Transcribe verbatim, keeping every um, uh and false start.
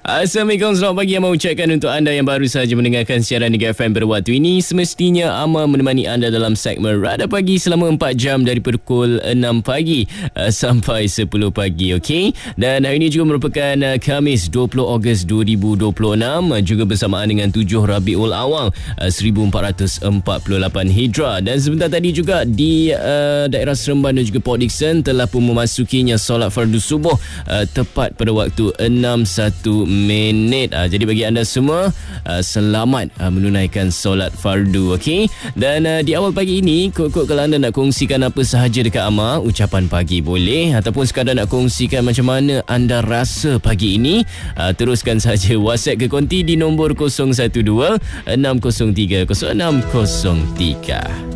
Assalamualaikum, selamat pagi yang mengucapkan untuk anda yang baru saja mendengarkan siaran Mega F M berwaktu ini. Semestinya Amal menemani anda dalam segmen Radar Pagi selama empat jam dari pukul enam pagi uh, sampai sepuluh pagi, okey? Dan hari ini juga merupakan uh, Khamis dua puluh Ogos dua ribu dua puluh enam, uh, juga bersamaan dengan tujuh Rabiul Awal uh, seribu empat ratus empat puluh lapan Hijrah. Dan sebentar tadi juga di uh, daerah Seremban dan juga Port Dickson telah pun memasukinya solat fardu subuh uh, tepat pada waktu enam satu minit. Uh, jadi bagi anda semua, uh, selamat uh, menunaikan solat fardu, okey? Dan uh, di awal pagi ini, kod-kod kalau anda nak kongsikan apa sahaja dekat Amal, ucapan pagi boleh, ataupun sekadar nak kongsikan macam mana anda rasa pagi ini, uh, teruskan saja WhatsApp ke konti di nombor kosong satu dua enam kosong tiga kosong enam kosong tiga.